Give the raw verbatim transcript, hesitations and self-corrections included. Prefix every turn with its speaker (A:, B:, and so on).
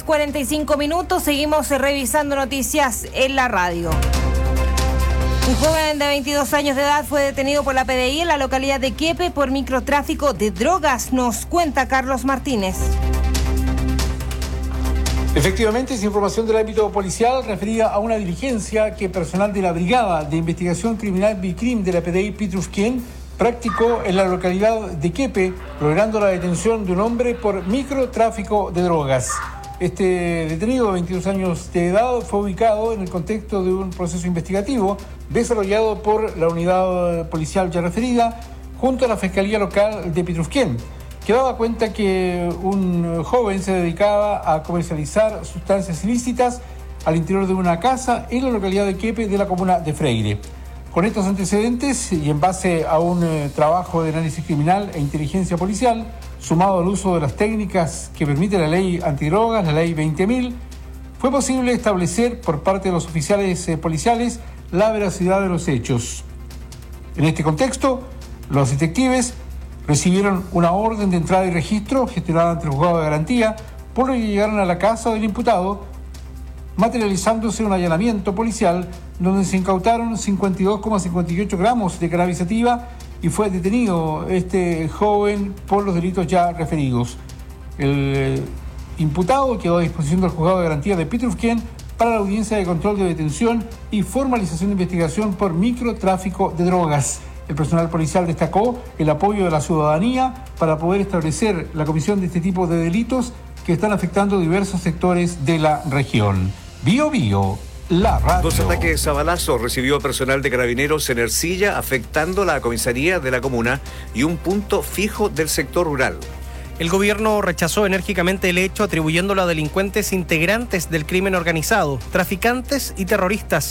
A: diez cuarenta y cinco minutos, seguimos revisando noticias en la radio. Un joven de veintidós años de edad fue detenido por la P D I en la localidad de Quiepe por microtráfico de drogas, nos cuenta Carlos Martínez.
B: Efectivamente, es información del ámbito policial referida a una diligencia que personal de la Brigada de Investigación Criminal BICRIM de la P D I Pitrufquén practicó en la localidad de Quiepe, logrando la detención de un hombre por microtráfico de drogas. Este detenido de veintidós años de edad fue ubicado en el contexto de un proceso investigativo desarrollado por la unidad policial ya referida junto a la Fiscalía Local de Pitrufquén, que daba cuenta que un joven se dedicaba a comercializar sustancias ilícitas al interior de una casa en la localidad de Quiepe de la comuna de Freire. Con estos antecedentes y en base a un eh, trabajo de análisis criminal e inteligencia policial, sumado al uso de las técnicas que permite la ley antidrogas, la ley veinte mil, fue posible establecer por parte de los oficiales eh, policiales la veracidad de los hechos. En este contexto, los detectives recibieron una orden de entrada y registro gestionada ante el juzgado de garantía, por lo que llegaron a la casa del imputado, materializándose un allanamiento policial donde se incautaron cincuenta y dos coma cincuenta y ocho gramos de cannabis sativa y fue detenido este joven por los delitos ya referidos. El eh, imputado quedó a disposición del juzgado de garantía de Pitrufquén para la audiencia de control de detención y formalización de investigación por microtráfico de drogas. El personal policial destacó el apoyo de la ciudadanía para poder establecer la comisión de este tipo de delitos que están afectando diversos sectores de la región. Bio Bio, la radio.
C: Dos ataques a balazo recibió personal de Carabineros en Ercilla, afectando la comisaría de la comuna y un punto fijo del sector rural.
D: El gobierno rechazó enérgicamente el hecho, atribuyéndolo a delincuentes integrantes del crimen organizado, traficantes y terroristas.